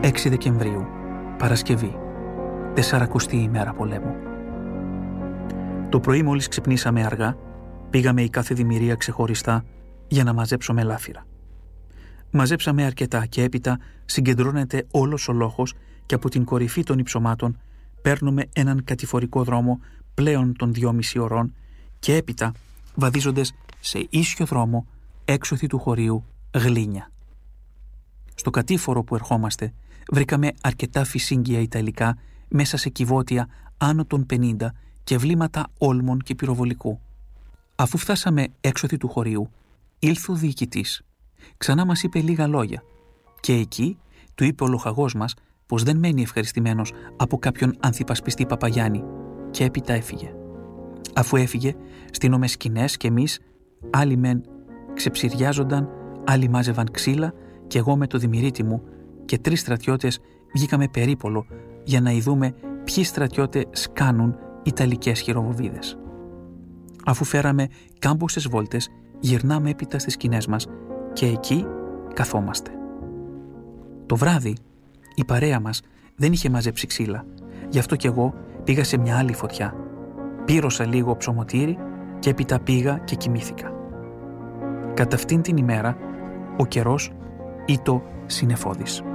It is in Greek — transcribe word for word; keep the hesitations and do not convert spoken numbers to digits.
έξι Δεκεμβρίου, Παρασκευή, τεσσαρακοστή ημέρα πολέμου. Το πρωί μόλις ξυπνήσαμε αργά, πήγαμε η κάθε δημιουργία ξεχωριστά για να μαζέψουμε λάφυρα. Μαζέψαμε αρκετά και έπειτα συγκεντρώνεται όλος ο λόχος και από την κορυφή των υψωμάτων παίρνουμε έναν κατηφορικό δρόμο πλέον των δυόμιση ωρών και έπειτα βαδίζοντας σε ίσιο δρόμο έξωθη του χωρίου γλίνια. Στο κατήφορο που ερχόμαστε βρήκαμε αρκετά φυσίγγια Ιταλικά μέσα σε κυβότια άνω των πενήντα και βλήματα όλμων και πυροβολικού. Αφού φτάσαμε έξωθη του χωρίου, ήλθε ο διοικητής. Ξανά μας είπε λίγα λόγια και εκεί του είπε ο λοχαγός μας πως δεν μένει ευχαριστημένος από κάποιον ανθυπασπιστή Παπαγιάννη και έπειτα έφυγε. Αφού έφυγε, στείνομαι σκηνές και εμείς, άλλοι μεν ξεψυριάζονταν, άλλοι μάζευαν ξύλα και εγώ με το δημηρίτη μου και τρεις στρατιώτες βγήκαμε περίπολο για να ειδούμε ποιοι στρατιώτες σκάνουν Ιταλικές χειροβοβίδες. Αφού φέραμε κάμποσες βόλτες, γυρνάμε έπειτα στις σκηνές μας και εκεί καθόμαστε. Το βράδυ η παρέα μας δεν είχε μαζέψει ξύλα, γι' αυτό κι εγώ πήγα σε μια άλλη φωτιά. Πύρωσα λίγο ψωμοτήρι και έπειτα πήγα και κοιμήθηκα. Κατά αυτήν την ημέρα ο καιρός ήτο συννεφώδης.